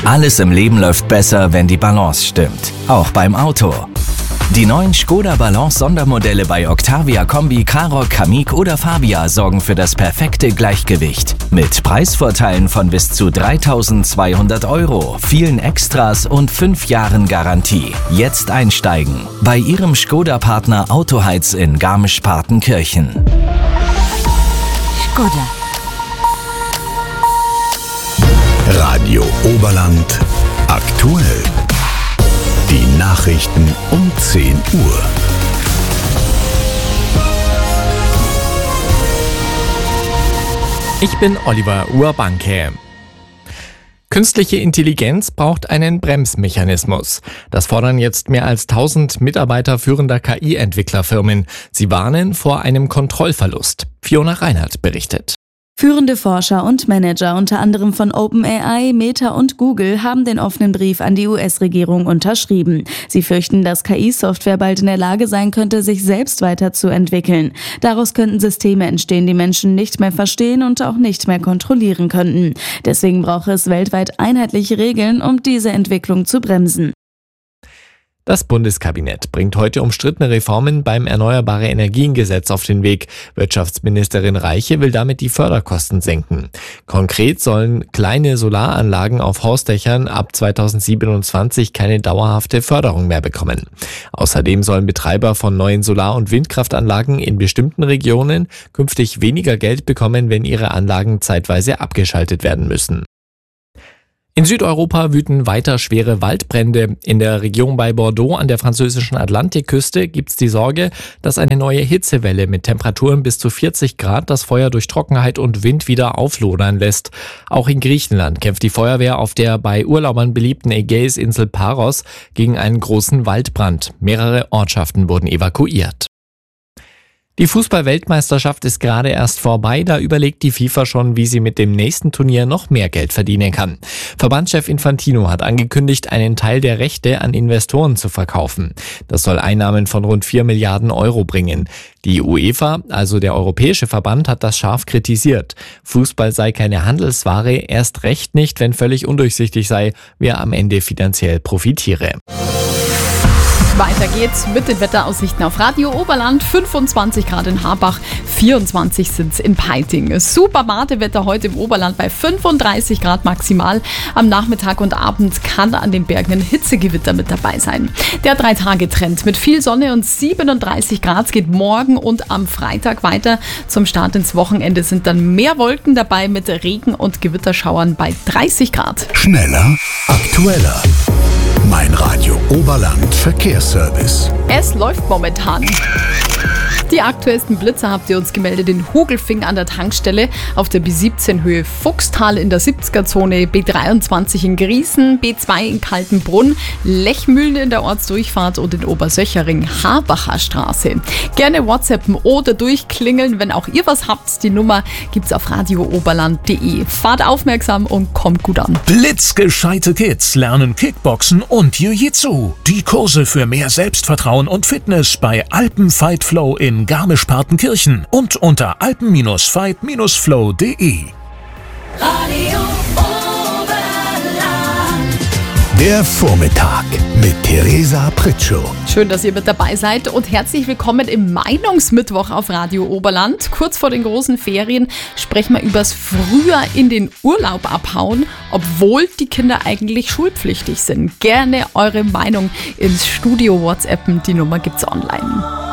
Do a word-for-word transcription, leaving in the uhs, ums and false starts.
Alles im Leben läuft besser, wenn die Balance stimmt. Auch beim Auto. Die neuen Skoda Balance Sondermodelle bei Octavia Kombi, Karoq, Kamiq oder Fabia sorgen für das perfekte Gleichgewicht. Mit Preisvorteilen von bis zu dreitausendzweihundert Euro, vielen Extras und fünf Jahren Garantie. Jetzt einsteigen bei Ihrem Skoda-Partner Autoheiz in Garmisch-Partenkirchen. Skoda. Radio Oberland aktuell. Die Nachrichten um zehn Uhr. Ich bin Oliver Urbanke. Künstliche Intelligenz braucht einen Bremsmechanismus. Das fordern jetzt mehr als tausend Mitarbeiter führender K I-Entwicklerfirmen. Sie warnen vor einem Kontrollverlust. Fiona Reinhardt berichtet. Führende Forscher und Manager, unter anderem von OpenAI, Meta und Google, haben den offenen Brief an die U S-Regierung unterschrieben. Sie fürchten, dass K I-Software bald in der Lage sein könnte, sich selbst weiterzuentwickeln. Daraus könnten Systeme entstehen, die Menschen nicht mehr verstehen und auch nicht mehr kontrollieren könnten. Deswegen braucht es weltweit einheitliche Regeln, um diese Entwicklung zu bremsen. Das Bundeskabinett bringt heute umstrittene Reformen beim Erneuerbare-Energien-Gesetz auf den Weg. Wirtschaftsministerin Reiche will damit die Förderkosten senken. Konkret sollen kleine Solaranlagen auf Hausdächern ab zweitausendsiebenundzwanzig keine dauerhafte Förderung mehr bekommen. Außerdem sollen Betreiber von neuen Solar- und Windkraftanlagen in bestimmten Regionen künftig weniger Geld bekommen, wenn ihre Anlagen zeitweise abgeschaltet werden müssen. In Südeuropa wüten weiter schwere Waldbrände. In der Region bei Bordeaux an der französischen Atlantikküste gibt es die Sorge, dass eine neue Hitzewelle mit Temperaturen bis zu vierzig Grad das Feuer durch Trockenheit und Wind wieder auflodern lässt. Auch in Griechenland kämpft die Feuerwehr auf der bei Urlaubern beliebten Ägäisinsel Paros gegen einen großen Waldbrand. Mehrere Ortschaften wurden evakuiert. Die Fußball-Weltmeisterschaft ist gerade erst vorbei, da überlegt die FIFA schon, wie sie mit dem nächsten Turnier noch mehr Geld verdienen kann. Verbandschef Infantino hat angekündigt, einen Teil der Rechte an Investoren zu verkaufen. Das soll Einnahmen von rund vier Milliarden Euro bringen. Die UEFA, also der Europäische Verband, hat das scharf kritisiert. Fußball sei keine Handelsware, erst recht nicht, wenn völlig undurchsichtig sei, wer am Ende finanziell profitiere. Weiter geht's mit den Wetteraussichten auf Radio Oberland. fünfundzwanzig Grad in Harbach, vierundzwanzig sind's in Peiting. Super Badewetter heute im Oberland bei fünfunddreißig Grad maximal. Am Nachmittag und Abend kann an den Bergen ein Hitzegewitter mit dabei sein. Der Drei-Tage-Trend mit viel Sonne und siebenunddreißig Grad geht morgen und am Freitag weiter. Zum Start ins Wochenende sind dann mehr Wolken dabei mit Regen- und Gewitterschauern bei dreißig Grad. Schneller, aktueller. Mein Radio Oberland Verkehrsservice. Es läuft momentan. Die aktuellsten Blitzer habt ihr uns gemeldet in Hugelfing an der Tankstelle, auf der B siebzehn Höhe Fuchstal in der siebziger-Zone, B dreiundzwanzig in Griesen, B zwei in Kaltenbrunn, Lechmühlen in der Ortsdurchfahrt und in Obersöchering, Harbacher Straße. Gerne WhatsAppen oder durchklingeln, wenn auch ihr was habt. Die Nummer gibt's auf radio oberland punkt de. Fahrt aufmerksam und kommt gut an. Blitzgescheite Kids lernen Kickboxen und Jiu-Jitsu. Die Kurse für mehr Selbstvertrauen und Fitness bei Alpenfight Flow in Garmisch-Partenkirchen und unter alpen Fight Flow punkt de. Radio Oberland. Der Vormittag mit Theresa Pritschow. Schön, dass ihr mit dabei seid und herzlich willkommen im Meinungsmittwoch auf Radio Oberland. Kurz vor den großen Ferien sprechen wir übers früher in den Urlaub abhauen, obwohl die Kinder eigentlich schulpflichtig sind. Gerne eure Meinung ins Studio WhatsAppen, die Nummer gibt's online.